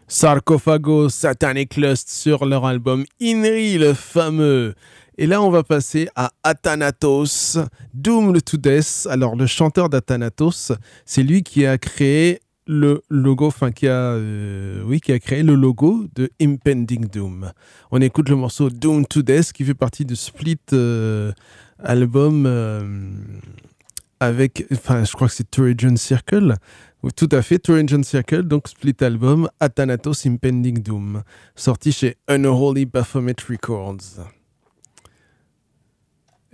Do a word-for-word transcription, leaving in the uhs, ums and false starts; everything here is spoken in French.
Sarcophago, Satanic Lust sur leur album Inri, le fameux. Et là, on va passer à Athanatos, Doomed to Death. Alors, le chanteur d'Athanatos, c'est lui qui a créé le logo, enfin qui a, euh, oui, qui a créé le logo de Impending Doom. On écoute le morceau Doomed to Death qui fait partie de Split euh, album euh, avec, enfin, je crois que c'est Turrican Circle. Tout à fait, Turrican Circle, donc split album, Athanatos Impending Doom, sorti chez Unholy Baphomet Records. Êtes-vous prêts ?